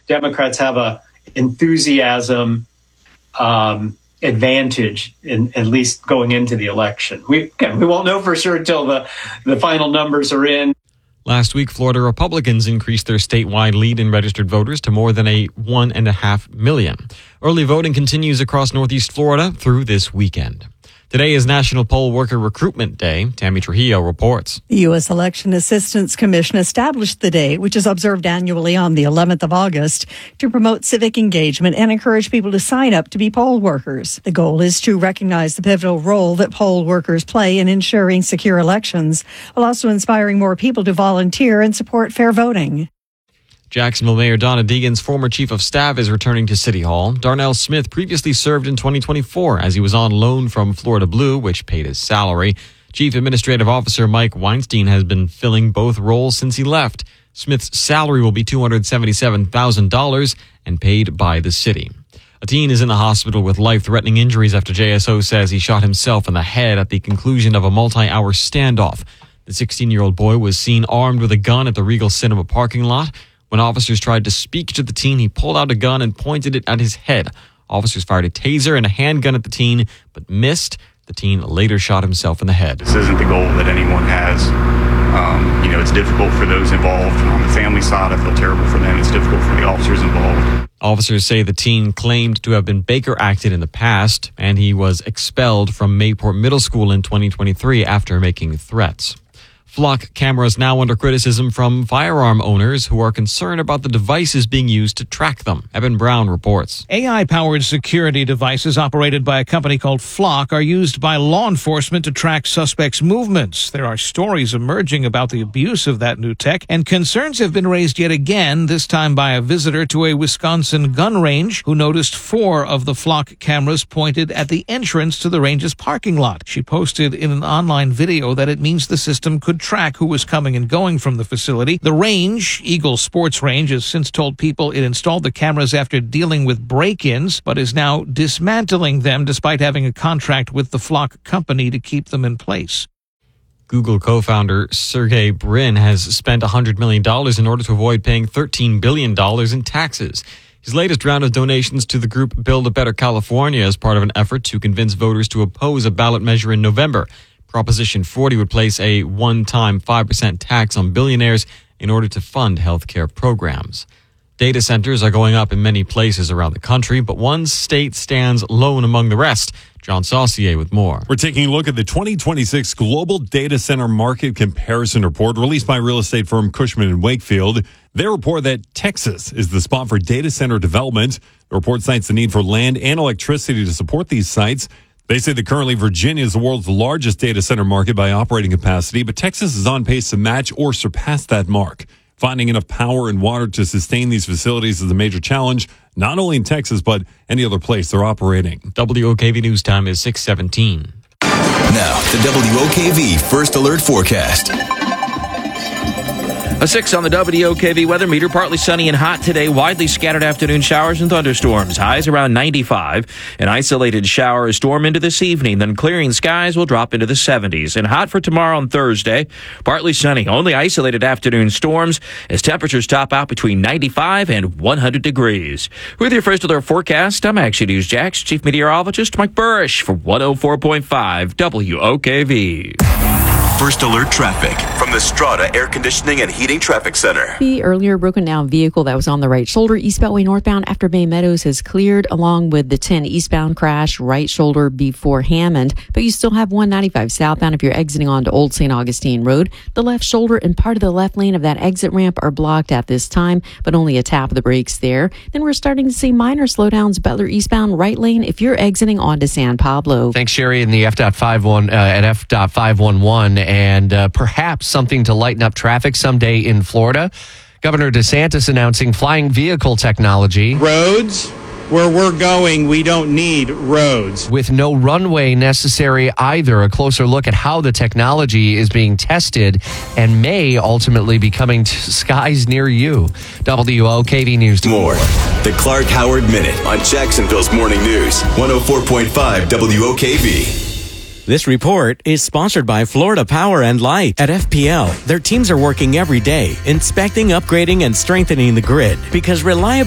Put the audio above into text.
Democrats have a enthusiasm advantage in at least going into the election. We won't know for sure until the final numbers are in. Last week, Florida Republicans increased their statewide lead in registered voters to more than 1.5 million. Early voting continues across Northeast Florida through this weekend. Today is National Poll Worker Recruitment Day. Tammy Trujillo reports. The U.S. Election Assistance Commission established the day, which is observed annually on the 11th of August, to promote civic engagement and encourage people to sign up to be poll workers. The goal is to recognize the pivotal role that poll workers play in ensuring secure elections, while also inspiring more people to volunteer and support fair voting. Jacksonville Mayor Donna Deegan's former chief of staff is returning to City Hall. Darnell Smith previously served in 2024 as he was on loan from Florida Blue, which paid his salary. Chief Administrative Officer Mike Weinstein has been filling both roles since he left. Smith's salary will be $277,000 and paid by the city. A teen is in the hospital with life-threatening injuries after JSO says he shot himself in the head at the conclusion of a multi-hour standoff. The 16-year-old boy was seen armed with a gun at the Regal Cinema parking lot. When officers tried to speak to the teen, he pulled out a gun and pointed it at his head. Officers fired a taser and a handgun at the teen, but missed. The teen later shot himself in the head. This isn't the goal that anyone has. It's difficult for those involved. On the family side, I feel terrible for them. It's difficult for the officers involved. Officers say the teen claimed to have been Baker acted in the past, and he was expelled from Mayport Middle School in 2023 after making threats. Flock cameras now under criticism from firearm owners who are concerned about the devices being used to track them. Evan Brown reports. AI-powered security devices operated by a company called Flock are used by law enforcement to track suspects' movements. There are stories emerging about the abuse of that new tech, and concerns have been raised yet again, this time by a visitor to a Wisconsin gun range who noticed 4 of the Flock cameras pointed at the entrance to the range's parking lot. She posted in an online video that it means the system could track who was coming and going from the facility. The range, Eagle Sports Range, has since told people it installed the cameras after dealing with break-ins, but is now dismantling them despite having a contract with the Flock company to keep them in place. Google co-founder Sergey Brin has spent $100 million in order to avoid paying $13 billion in taxes. His latest round of donations to the group Build a Better California is part of an effort to convince voters to oppose a ballot measure in November. Proposition 40 would place a one-time 5% tax on billionaires in order to fund healthcare programs. Data centers are going up in many places around the country, but one state stands alone among the rest. John Saucier with more. We're taking a look at the 2026 Global Data Center Market Comparison Report released by real estate firm Cushman & Wakefield. They report that Texas is the spot for data center development. The report cites the need for land and electricity to support these sites. They say that currently Virginia is the world's largest data center market by operating capacity, but Texas is on pace to match or surpass that mark. Finding enough power and water to sustain these facilities is a major challenge, not only in Texas, but any other place they're operating. WOKV News Time is 6:17. Now, the WOKV First Alert Forecast. A 6 on the WOKV weather meter. Partly sunny and hot today. Widely scattered afternoon showers and thunderstorms. Highs around 95. An isolated shower or storm into this evening. Then clearing skies will drop into the 70s. And hot for tomorrow and Thursday. Partly sunny. Only isolated afternoon storms as temperatures top out between 95 and 100 degrees. With your First Alert forecast, I'm Action News Jax Chief Meteorologist Mike Burrish for 104.5 WOKV. First Alert traffic from the Strata Air Conditioning and Heating Traffic Center. The earlier broken down vehicle that was on the right shoulder eastbound way northbound after Bay Meadows has cleared, along with the 10 eastbound crash right shoulder before Hammond. But you still have 195 southbound if you're exiting onto Old St. Augustine Road. The left shoulder and part of the left lane of that exit ramp are blocked at this time, but only a tap of the brakes there. Then we're starting to see minor slowdowns Butler eastbound right lane if you're exiting onto San Pablo. Thanks, Sherry, in the F.51 at F.511. And perhaps something to lighten up traffic someday in Florida. Governor DeSantis announcing flying vehicle technology. Roads, where we're going, we don't need roads. With no runway necessary either. A closer look at how the technology is being tested and may ultimately be coming to skies near you. WOKV News. More. The Clark Howard Minute on Jacksonville's Morning News. 104.5 WOKV. This report is sponsored by Florida Power and Light. At FPL, their teams are working every day, inspecting, upgrading, and strengthening the grid because reliability